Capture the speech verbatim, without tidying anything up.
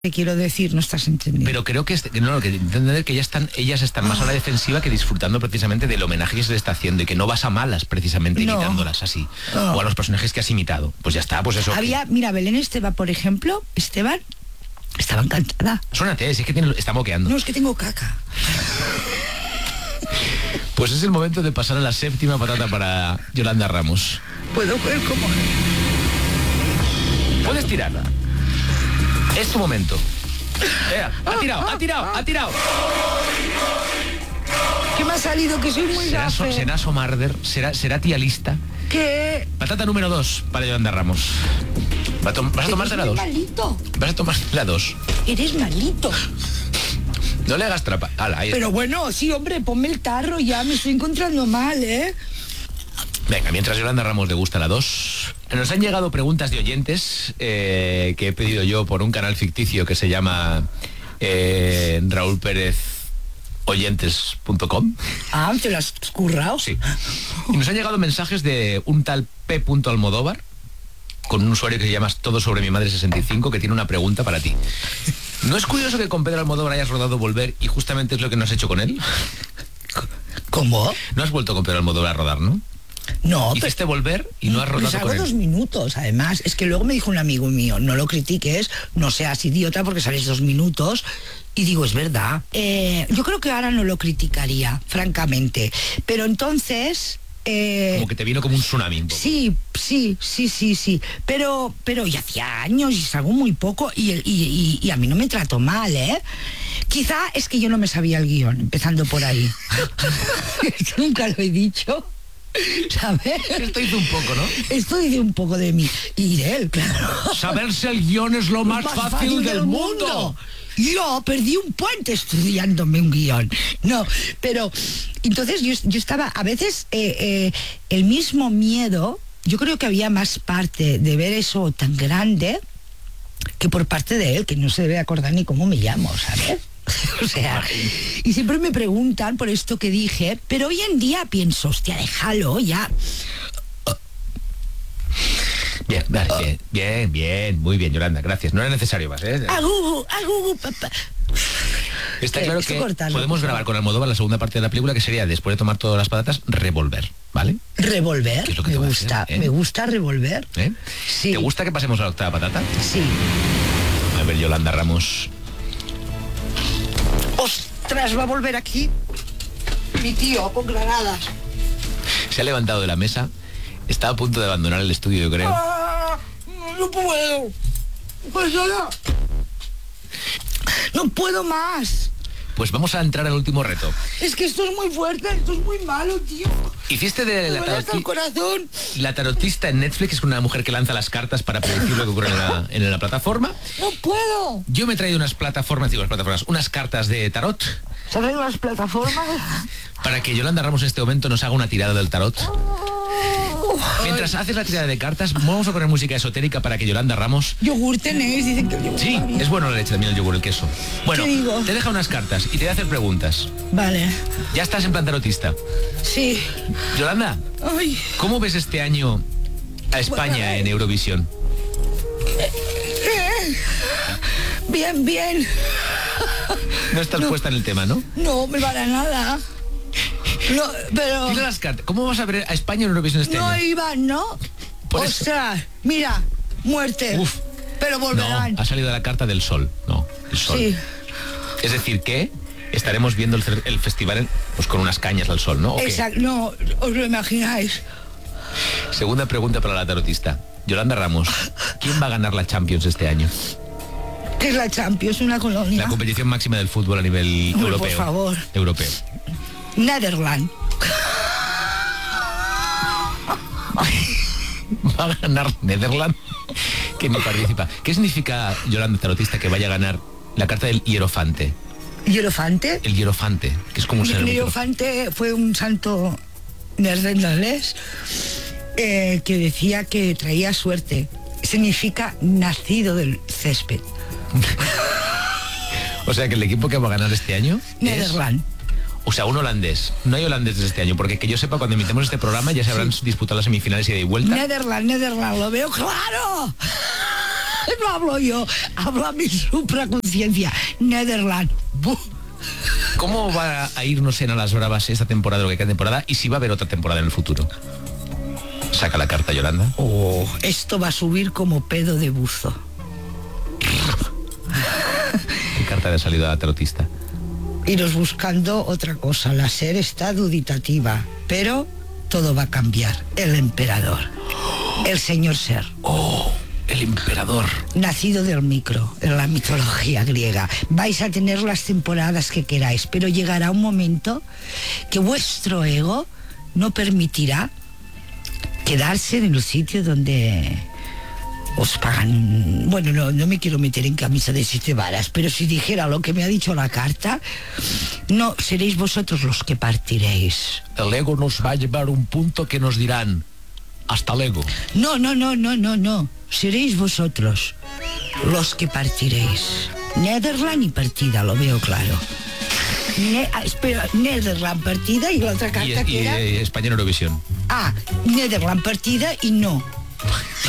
Te quiero decir, no estás entendiendo. Pero creo que, este, no, que entender que ellas están, ellas están más a la defensiva que disfrutando precisamente del homenaje que se le está haciendo y que no vas a malas precisamente No. imitándolas así. No. O a los personajes que has imitado. Pues ya está, pues eso. Había, mira, Belén Esteban, por ejemplo, Esteban, estaba encantada. Suénate, si es que tiene, está moqueando. No, es que tengo caca. Pues es el momento de pasar a la séptima patata para Yolanda Ramos. Puedo ver cómo... Puedes tirarla. Es tu momento. Vea, ha tirado, ha tirado, ha tirado. ¿Qué me ha salido? Que soy muy ¿Será, so, gafe. será Somarder? ¿Será, será tía lista? ¿Qué? Patata número dos para Yolanda Ramos. ¿Vas a, tom vas a tomarte la dos? Malito. Vas a tomar la dos. Eres malito. No le hagas trapa. Ala, ahí Pero está. bueno, sí, hombre, ponme el tarro ya, me estoy encontrando mal, ¿eh? Venga, mientras Yolanda Ramos le gusta la dos, nos han llegado preguntas de oyentes eh, que he pedido yo por un canal ficticio que se llama eh, Raúl Pérez oyentes punto com. Ah, ¿te lo has currado? Sí. Y nos han llegado mensajes de un tal P. Almodóvar, con un usuario que se llama Todo sobre mi madre sesenta y cinco, que tiene una pregunta para ti. ¿No es curioso que con Pedro Almodóvar hayas rodado Volver y justamente es lo que no has hecho con él? ¿Cómo? No has vuelto con Pedro Almodóvar a rodar, ¿no? No, Hiciste pero... Volver y no has rodado Pues hago con él. dos minutos, además. Es que luego me dijo un amigo mío, no lo critiques, no seas idiota porque sales dos minutos. Y digo, es verdad. Eh, yo creo que ahora no lo criticaría, francamente. Pero entonces... Eh, Como que te vino como un tsunami. Un poco. Sí, sí, sí, sí, sí. Pero, pero ya hacía años y salgo muy poco y, y, y, y a mí no me trató mal, ¿eh? Quizá es que yo no me sabía el guión, empezando por ahí. Esto nunca lo he dicho. ¿Sabes? Esto hizo un poco, ¿no? Esto dice un poco de mí. Y de él, claro. Saberse el guión es lo más, Más fácil, fácil del del mundo. mundo. Yo perdí un puente estudiándome un guión. No, pero entonces yo, yo estaba, a veces eh, eh, el mismo miedo, yo creo que había más parte de ver eso tan grande que por parte de él, que no se debe acordar ni cómo me llamo, ¿sabes? O sea, y siempre me preguntan por esto que dije, pero hoy en día pienso, hostia, déjalo ya. Bien, vale, bien, bien, bien, muy bien, Yolanda, gracias. No era necesario más, ¿eh? Agugu, agugu, papá. Está Eh, claro esto que cortarlo, podemos por grabar favor. con Almodóvar la segunda parte de la película, que sería, después de tomar todas las patatas, revolver, ¿vale? Revolver, ¿Qué es lo que me te va a gusta, hacer, eh? me gusta revolver. ¿Eh? Sí. ¿Te gusta que pasemos a la octava patata? Sí. A ver, Yolanda Ramos. ¡Ostras! Va a volver aquí mi tío con granadas. Se ha levantado de la mesa, está a punto de abandonar el estudio, yo creo. ¡Ah! ¡No puedo! ¡Pues nada! ¡No puedo más! Pues vamos a entrar al último reto. Es que esto es muy fuerte, esto es muy malo, tío. Hiciste de Me la, duele hasta el taroti- corazón. la tarotista en Netflix, es una mujer que lanza las cartas para predecir lo que ocurre en la, en la plataforma. ¡No puedo! Yo me he traído unas plataformas, digo, unas plataformas, unas cartas de tarot ¿Se han traído las plataformas? para que Yolanda Ramos en este momento nos haga una tirada del tarot. Mientras haces la tirada de cartas, vamos a poner música esotérica para que Yolanda Ramos... Yogur tenéis, dicen que el yogur Sí, está bien. es bueno la leche, también el yogur, el queso. Bueno, ¿Qué digo? te deja unas cartas y te voy a hacer preguntas. Vale. Ya estás en plan tarotista. Sí. Yolanda, Ay. ¿cómo ves este año a España en Eurovisión? Bien, bien. No estás No. puesta en el tema, ¿no? No, me para nada. No, pero... Tira las cartas. ¿Cómo vas a ver a España en Eurovisión este No año? iban, ¿no? Por eso. Ostras, mira, muerte. Uf. Pero volverán. No, ha salido la carta del sol. No, el sol. Sí. Es decir, que estaremos viendo el, el festival en- pues con unas cañas al sol, ¿no? ¿O qué? Exacto, no, os lo imagináis. Segunda pregunta para la tarotista. Yolanda Ramos, ¿quién va a ganar la Champions este año? ¿Qué es la Champions? Una colonia. La competición máxima del fútbol a nivel Uy, europeo. por favor. Europeo. Netherland. Va a ganar Netherland, que ni participa. ¿Qué significa, Yolanda Tarotista, que vaya a ganar la carta del hierofante? ¿Hierofante? El hierofante, que es como un ser El muy- hierofante fue un santo neerlandés eh, que decía que traía suerte. Significa nacido del césped. O sea que el equipo que va a ganar este año es... Netherland. O sea, un holandés. No hay holandeses este año, porque que yo sepa, cuando emitemos este programa ya se habrán disputado las semifinales ida y vuelta. Netherland, Netherland, lo veo claro. No hablo yo, habla mi supraconciencia. Netherland. Buh. ¿Cómo va a irnos en a las bravas esta temporada, lo que queda de temporada, y si va a haber otra temporada en el futuro? Saca la carta, Yolanda. Oh, esto va a subir como pedo de buzo. ¿Qué carta le ha salido a la tarotista? Iros buscando otra cosa. La SER está duditativa, pero todo va a cambiar. El emperador, el señor SER. Oh, el emperador. Nacido del micro, en la mitología griega. Vais a tener las temporadas que queráis, pero llegará un momento que vuestro ego no permitirá quedarse en el sitio donde os pagan. Bueno, no, no me quiero meter en camisa de siete varas, pero si dijera lo que me ha dicho la carta, no, seréis vosotros los que partiréis. El ego nos va a llevar a un punto que nos dirán, hasta luego. No, no, no, no, no, no. Seréis vosotros los que partiréis. Netherland y partida, lo veo claro. Ne ah, espera, Netherland partida y la otra carta y, que y, era... y España en Eurovisión. Ah, Netherland partida y no.